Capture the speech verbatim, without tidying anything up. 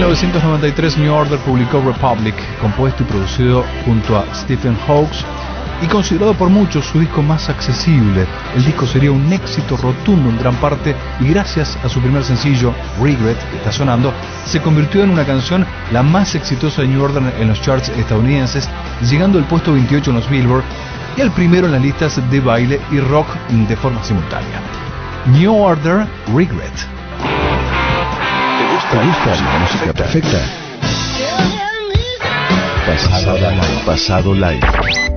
mil novecientos noventa y tres New Order publicó Republic, compuesto y producido junto a Stephen Hawkes y considerado por muchos su disco más accesible. El disco sería un éxito rotundo en gran parte y gracias a su primer sencillo, Regret, que está sonando, se convirtió en una canción la más exitosa de New Order en los charts estadounidenses, llegando al puesto veintiocho en los Billboard y al primero en las listas de baile y rock de forma simultánea. New Order, Regret. ¿Te gusta la música perfecta? Pasado live. Pasado live.